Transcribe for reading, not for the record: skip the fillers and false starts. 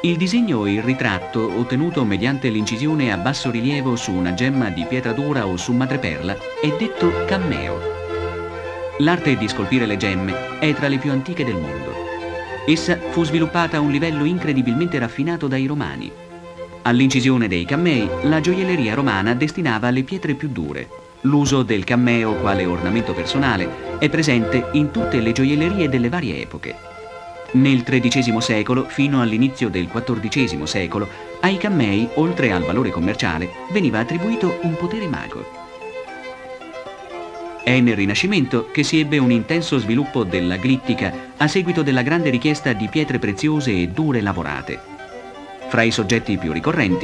Il disegno o il ritratto, ottenuto mediante l'incisione a basso rilievo su una gemma di pietra dura o su madreperla, è detto cammeo. L'arte di scolpire le gemme è tra le più antiche del mondo. Essa fu sviluppata a un livello incredibilmente raffinato dai Romani. All'incisione dei cammei, la gioielleria romana destinava le pietre più dure. L'uso del cammeo quale ornamento personale è presente in tutte le gioiellerie delle varie epoche. Nel XIII secolo, fino all'inizio del XIV secolo, ai cammei, oltre al valore commerciale, veniva attribuito un potere magico. È nel Rinascimento che si ebbe un intenso sviluppo della glittica a seguito della grande richiesta di pietre preziose e dure lavorate. Fra i soggetti più ricorrenti